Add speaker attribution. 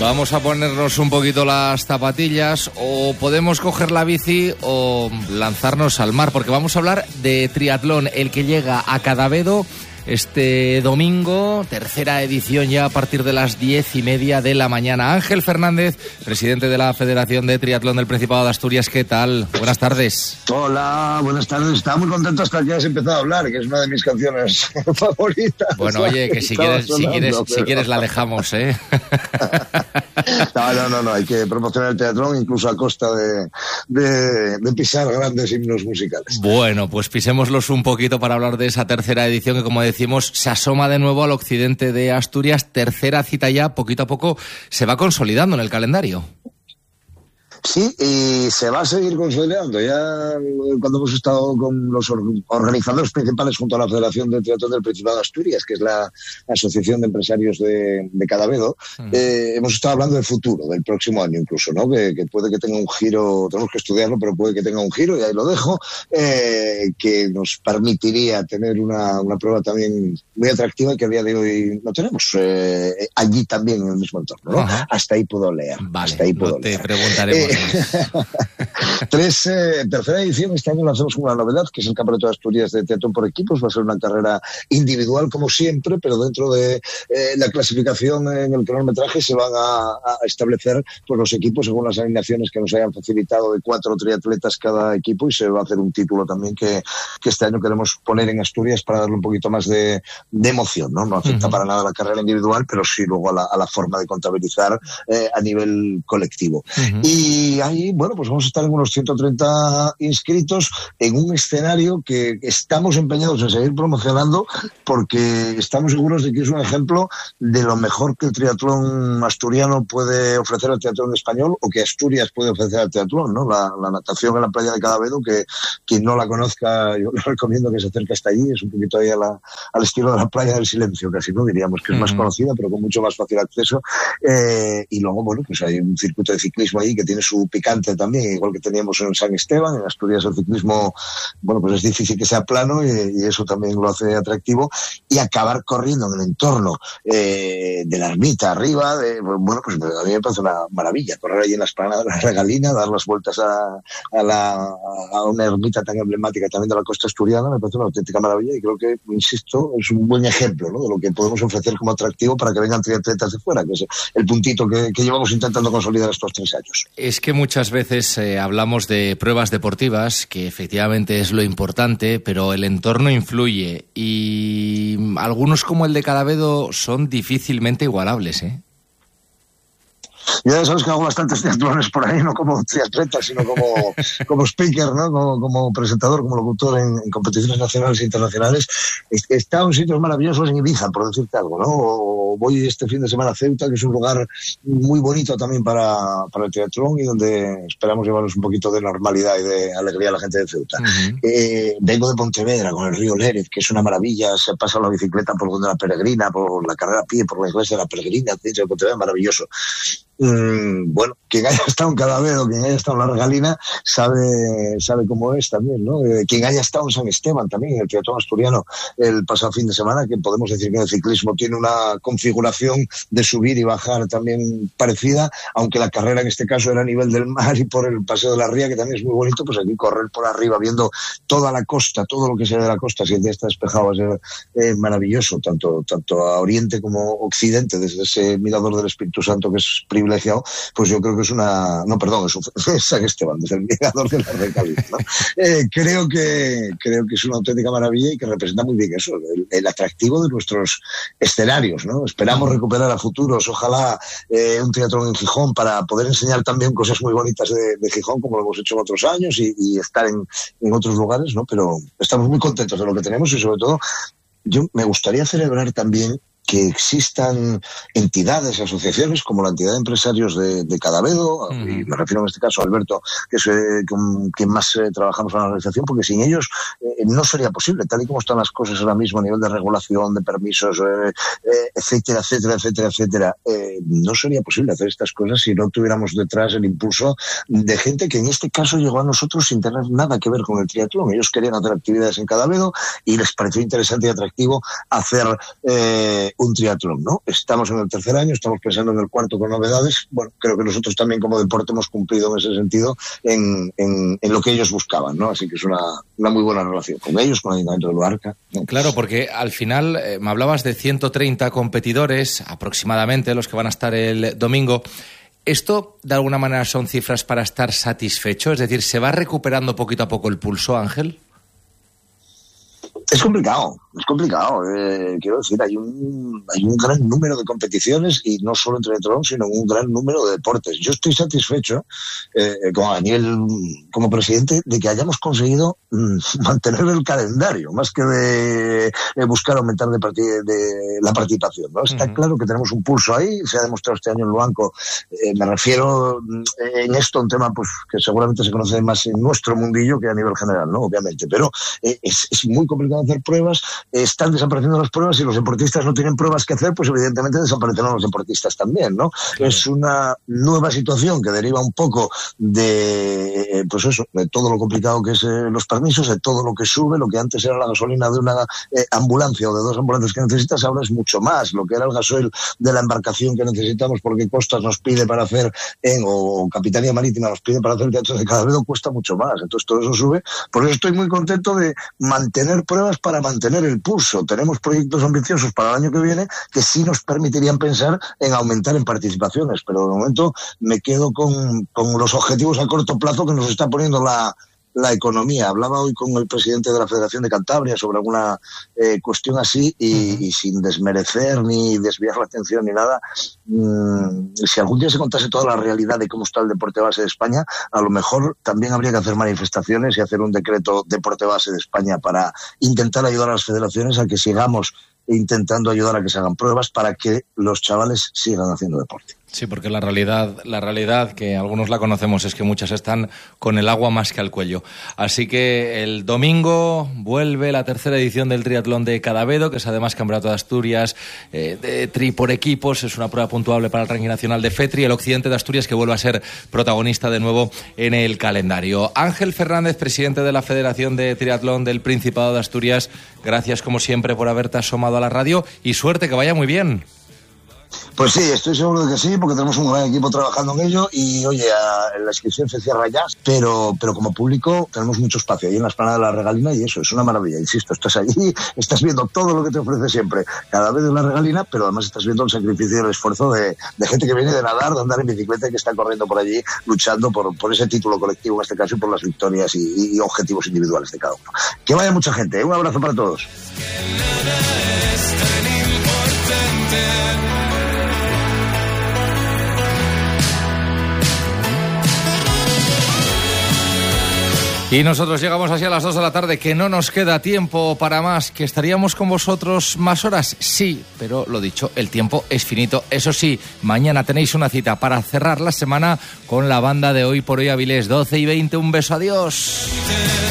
Speaker 1: Vamos a ponernos un poquito las zapatillas, o podemos coger la bici o lanzarnos al mar, porque vamos a hablar de triatlón, el que llega a Cadavedo este domingo, tercera edición ya a partir de las 10:30 de la mañana. Ángel Fernández, presidente de la Federación de Triatlón del Principado de Asturias, ¿qué tal? Buenas tardes.
Speaker 2: Hola, buenas tardes. Estaba muy contento hasta que has empezado a hablar, que es una de mis canciones favoritas.
Speaker 1: Bueno, oye, que si quieres la dejamos, ¿eh?
Speaker 2: No, hay que promocionar el triatlón incluso a costa de pisar grandes himnos musicales.
Speaker 1: Bueno, pues pisémoslos un poquito para hablar de esa tercera edición que, como decimos, se asoma de nuevo al occidente de Asturias. Tercera cita ya, poquito a poco se va consolidando en el calendario.
Speaker 2: Sí, y se va a seguir consolidando. Ya cuando hemos estado con los organizadores principales junto a la Federación de Triatlón del Principado de Asturias, que es la Asociación de Empresarios de Cadavedo, hemos estado hablando del futuro, del próximo año incluso, ¿no? Que puede que tenga un giro, tenemos que estudiarlo, pero puede que tenga un giro, y ahí lo dejo, que nos permitiría tener una prueba también muy atractiva que a día de hoy no tenemos, allí también en el mismo entorno, ¿no? Ajá. Hasta ahí puedo leer.
Speaker 1: Vale,
Speaker 2: hasta ahí puedo
Speaker 1: leer.
Speaker 2: Te
Speaker 1: preguntaremos.
Speaker 2: Tercera edición. Este año lo hacemos con una novedad, que es el Campeonato de Asturias de Triatlón por Equipos. Va a ser una carrera individual como siempre, pero dentro de la clasificación en el cronometraje se van a establecer pues, los equipos según las alineaciones que nos hayan facilitado, de 4 triatletas cada equipo, y se va a hacer un título también que este año queremos poner en Asturias para darle un poquito más de emoción, ¿no? No afecta para nada la carrera individual, pero sí luego a la forma de contabilizar a nivel colectivo. Y ahí, bueno, pues vamos a estar en unos 130 inscritos en un escenario que estamos empeñados en seguir promocionando, porque estamos seguros de que es un ejemplo de lo mejor que el triatlón asturiano puede ofrecer al triatlón español, o que Asturias puede ofrecer al triatlón, ¿no? La natación en la playa de Cadavedo, que quien no la conozca, yo le recomiendo que se acerque hasta allí. Es un poquito ahí al estilo de la playa del Silencio, casi, ¿no? Diríamos que es más conocida, pero con mucho más fácil acceso. Y luego, bueno, pues hay un circuito de ciclismo ahí que tiene su picante también, igual que teníamos en San Esteban. En Asturias el ciclismo, bueno, pues es difícil que sea plano, y eso también lo hace atractivo. Y acabar corriendo en el entorno de la ermita arriba, bueno, pues a mí me parece una maravilla correr allí en la esplanada de la Regalina, dar las vueltas a una ermita tan emblemática también de la costa asturiana. Me parece una auténtica maravilla, y creo que, insisto, es un buen ejemplo, ¿no? De lo que podemos ofrecer como atractivo para que vengan triatletas de fuera, que es el puntito que llevamos intentando consolidar estos 3 años.
Speaker 1: Es que muchas veces hablamos de pruebas deportivas, que efectivamente es lo importante, pero el entorno influye, y algunos como el de Cadavedo son difícilmente igualables, ¿eh?
Speaker 2: Ya sabes que hago bastantes triatlones por ahí, no como triatleta, sino como speaker, ¿no? Como presentador, como locutor en competiciones nacionales e internacionales. He estado en sitios maravillosos en Ibiza, por decirte algo, ¿no? O voy este fin de semana a Ceuta, que es un lugar muy bonito también para el triatlón, y donde esperamos llevarnos un poquito de normalidad y de alegría a la gente de Ceuta. Vengo de Pontevedra, con el río Lérez, que es una maravilla. Se pasa la bicicleta por donde la Peregrina, por la carrera a pie, por la iglesia de la Peregrina, de Pontevedra, maravilloso. Bueno, quien haya estado en Cadavedo, quien haya estado en la Regalina, sabe cómo es también, ¿no? Quien haya estado en San Esteban también, en el triatlón asturiano, el pasado fin de semana, que podemos decir que el ciclismo tiene una configuración de subir y bajar también parecida, aunque la carrera en este caso era a nivel del mar y por el Paseo de la Ría, que también es muy bonito. Pues aquí correr por arriba, viendo toda la costa, todo lo que se ve de la costa, si el día está despejado, va a ser maravilloso, tanto a oriente como occidente, desde ese mirador del Espíritu Santo, que es privilegiado. Pues yo creo que es San Esteban, desde el mirador de la Regalina, ¿no? Creo que es una auténtica maravilla, y que representa muy bien eso, el atractivo de nuestros escenarios, ¿no? Esperamos recuperar a futuros, ojalá, un triatlón en Gijón, para poder enseñar también cosas muy bonitas de Gijón, como lo hemos hecho en otros años, y estar en otros lugares, ¿no? Pero estamos muy contentos de lo que tenemos, y sobre todo yo me gustaría celebrar también que existan entidades, asociaciones como la entidad de empresarios de Cadavedo, y me refiero en este caso a Alberto, que es con quien más trabajamos en la organización, porque sin ellos no sería posible, tal y como están las cosas ahora mismo a nivel de regulación, de permisos, etcétera, no sería posible hacer estas cosas si no tuviéramos detrás el impulso de gente que en este caso llegó a nosotros sin tener nada que ver con el triatlón. Ellos querían hacer actividades en Cadavedo y les pareció interesante y atractivo hacer un triatlón, ¿no? Estamos en el tercer año, estamos pensando en el cuarto con novedades. Bueno, creo que nosotros también como deporte hemos cumplido en ese sentido en lo que ellos buscaban, ¿no? Así que es una muy buena relación con ellos, con el Ayuntamiento de Luarca, ¿no?
Speaker 1: Claro, porque al final me hablabas de 130 competidores aproximadamente, los que van a estar el domingo. ¿Esto de alguna manera son cifras para estar satisfecho? Es decir, ¿se va recuperando poquito a poco el pulso, Ángel?
Speaker 2: Es complicado. Quiero decir, hay un gran número de competiciones y no solo en triatlón, sino un gran número de deportes. Yo estoy satisfecho a nivel como presidente de que hayamos conseguido mantener el calendario más que de buscar aumentar de la participación, ¿no? Está claro que tenemos un pulso ahí, se ha demostrado este año en Luanco. Me refiero en esto a un tema pues que seguramente se conoce más en nuestro mundillo que a nivel general, ¿no? Obviamente, pero es muy complicado hacer pruebas. Están desapareciendo las pruebas y los deportistas no tienen pruebas que hacer, pues evidentemente desaparecerán los deportistas también, ¿no? Claro. Es una nueva situación que deriva un poco de, pues eso, de todo lo complicado que es los permisos, de todo lo que sube, lo que antes era la gasolina de una ambulancia o de 2 ambulancias que necesitas, ahora es mucho más, lo que era el gasoil de la embarcación que necesitamos porque Costas nos pide para hacer, o Capitanía Marítima nos pide para hacer el Teatro de Cadavedo, cuesta mucho más, entonces todo eso sube. Por eso estoy muy contento de mantener pruebas para mantener el pulso. Tenemos proyectos ambiciosos para el año que viene que sí nos permitirían pensar en aumentar en participaciones, pero de momento me quedo con los objetivos a corto plazo que nos está poniendo la economía. Hablaba hoy con el presidente de la Federación de Cantabria sobre alguna cuestión así y sin desmerecer ni desviar la atención ni nada, si algún día se contase toda la realidad de cómo está el deporte base de España, a lo mejor también habría que hacer manifestaciones y hacer un decreto deporte base de España para intentar ayudar a las federaciones a que sigamos intentando ayudar a que se hagan pruebas para que los chavales sigan haciendo deporte.
Speaker 1: Sí, porque la realidad, que algunos la conocemos, es que muchas están con el agua más que al cuello. Así que el domingo vuelve la tercera edición del triatlón de Cadavedo, que es además Campeonato de Asturias de tri por equipos. Es una prueba puntuable para el ranking nacional de FETRI, el occidente de Asturias, que vuelve a ser protagonista de nuevo en el calendario. Ángel Fernández, presidente de la Federación de Triatlón del Principado de Asturias, gracias como siempre por haberte asomado a la radio y suerte, que vaya muy bien.
Speaker 2: Pues sí, estoy seguro de que sí, porque tenemos un gran equipo trabajando en ello y, oye, la inscripción se cierra ya, pero como público tenemos mucho espacio ahí en la explanada de la Regalina y eso, es una maravilla, insisto, estás allí, estás viendo todo lo que te ofrece siempre, cada vez en la Regalina, pero además estás viendo el sacrificio y el esfuerzo de gente que viene de nadar, de andar en bicicleta y que está corriendo por allí, luchando por ese título colectivo en este caso y por las victorias y objetivos individuales de cada uno. Que vaya mucha gente, un abrazo para todos. Y nosotros llegamos así a las 2 de la tarde, que no nos queda tiempo para más, que estaríamos con vosotros más horas, sí, pero lo dicho, el tiempo es finito. Eso sí, mañana tenéis una cita para cerrar la semana con la banda de Hoy por Hoy Avilés, 12:20, un beso, adiós.